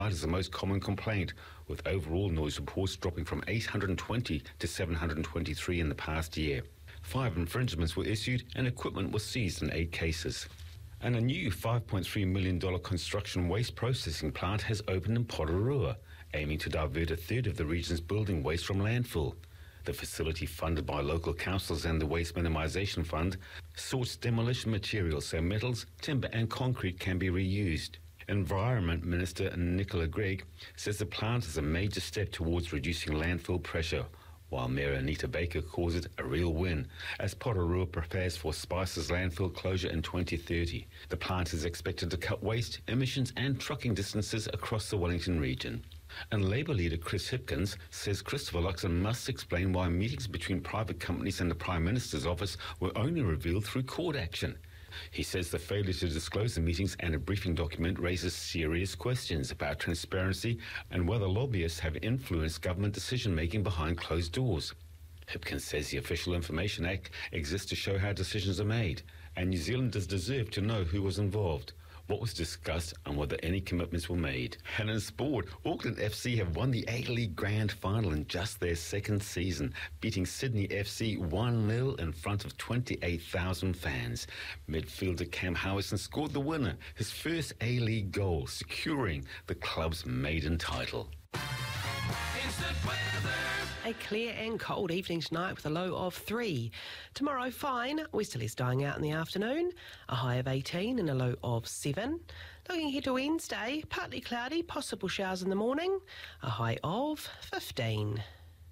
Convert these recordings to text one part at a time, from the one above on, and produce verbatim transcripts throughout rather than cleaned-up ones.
is the most common complaint, with overall noise reports dropping from eight hundred twenty to seven hundred twenty-three in the past year. Five infringements were issued and equipment was seized in eight cases. And a new five point three million dollars construction waste processing plant has opened in Porirua, aiming to divert a third of the region's building waste from landfill. The facility, funded by local councils and the Waste Minimisation Fund, sorts demolition materials so metals, timber and concrete can be reused. Environment Minister Nicola Gregg says the plant is a major step towards reducing landfill pressure, while Mayor Anita Baker calls it a real win, as Porirua prepares for Spice's landfill closure in twenty thirty. The plant is expected to cut waste, emissions and trucking distances across the Wellington region. And Labour leader Chris Hipkins says Christopher Luxon must explain why meetings between private companies and the Prime Minister's office were only revealed through court action. He says the failure to disclose the meetings and a briefing document raises serious questions about transparency and whether lobbyists have influenced government decision-making behind closed doors. Hipkins says the Official Information Act exists to show how decisions are made, and New Zealanders deserve to know who was involved, what was discussed and whether any commitments were made. And in sport, Auckland F C have won the A-League Grand Final in just their second season, beating Sydney F C one nil in front of twenty-eight thousand fans. Midfielder Cam Howison scored the winner, his first A-League goal, securing the club's maiden title. Instant weather. A clear and cold evening tonight with a low of three. Tomorrow, fine. Westerlies dying out in the afternoon. A high of eighteen and a low of seven. Looking ahead to Wednesday, partly cloudy, possible showers in the morning. A high of fifteen.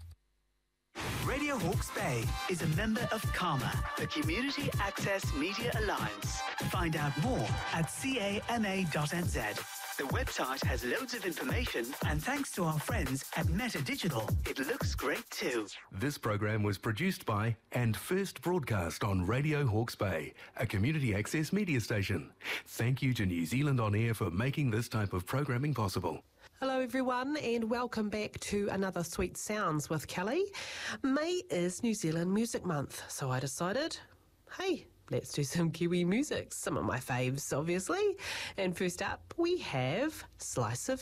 Radio Hawke's Bay is a member of CAMA, the Community Access Media Alliance. Find out more at cama dot n z. The website has loads of information, and thanks to our friends at Meta Digital, it looks great too. This program was produced by and first broadcast on Radio Hawke's Bay, a community access media station. Thank you to New Zealand On Air for making this type of programming possible. Hello everyone and welcome back to another Sweet Sounds with Kelly. May is New Zealand Music Month, so I decided, hey, let's do some Kiwi music, some of my faves obviously. And first up we have Slice of